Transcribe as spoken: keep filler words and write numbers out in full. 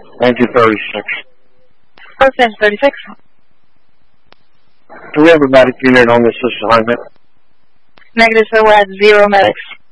nineteen thirty-six. Person thirty-six. Do we have a medic unit on this assignment? Negative, sir. We're at zero medics.